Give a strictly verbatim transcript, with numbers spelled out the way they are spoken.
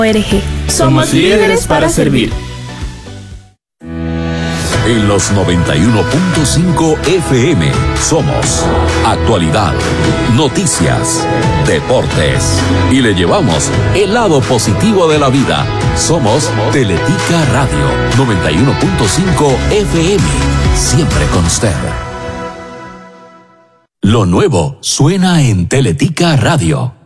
Somos líderes para servir. En los noventa y uno punto cinco F M somos actualidad, noticias, deportes y le llevamos el lado positivo de la vida. Somos Teletica Radio noventa y uno punto cinco F M, siempre con usted. Lo nuevo suena en Teletica Radio.